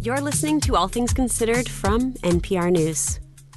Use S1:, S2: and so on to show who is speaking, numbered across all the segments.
S1: You're listening to All Things Considered from NPR News.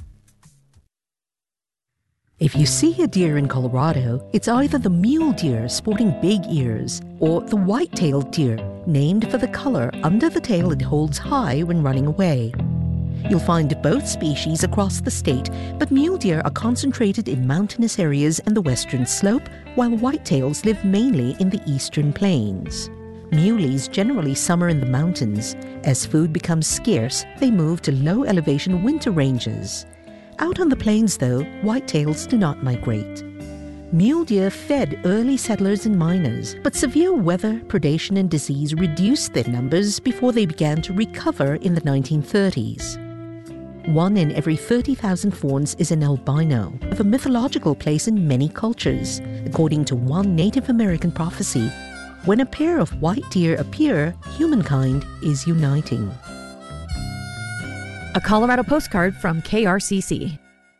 S2: If you see a deer in Colorado, it's either the mule deer sporting big ears or the white-tailed deer, named for the color under the tail it holds high when running away. You'll find both species across the state, but mule deer are concentrated in mountainous areas and the western slope, while whitetails live mainly in the eastern plains. Muleys generally summer in the mountains. As food becomes scarce, they move to low-elevation winter ranges. Out on the plains, though, whitetails do not migrate. Mule deer fed early settlers and miners, but severe weather, predation, and disease reduced their numbers before they began to recover in the 1930s. 1 in every 30,000 fawns is an albino, of a mythological place in many cultures. According to one Native American prophecy, when a pair of white deer appear, humankind is uniting.
S3: A Colorado postcard from KRCC.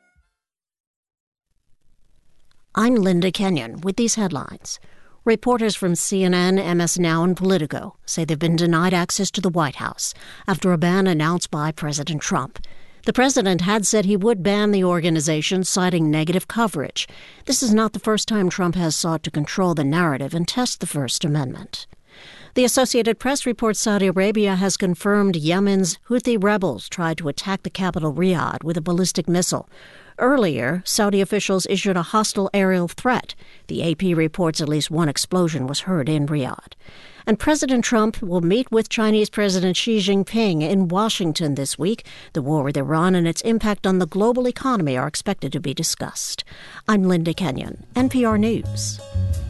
S4: I'm Linda Kenyon with these headlines. Reporters from CNN, MS Now, and Politico say they've been denied access to the White House after a ban announced by President Trump. The president had said he would ban the organization, citing negative coverage. This is not the first time Trump has sought to control the narrative and test the First Amendment. The Associated Press reports Saudi Arabia has confirmed Yemen's Houthi rebels tried to attack the capital Riyadh with a ballistic missile. Earlier, Saudi officials issued a hostile aerial threat. The AP reports at least one explosion was heard in Riyadh. And President Trump will meet with Chinese President Xi Jinping in Washington this week. The war with Iran and its impact on the global economy are expected to be discussed. I'm Linda Kenyon, NPR News.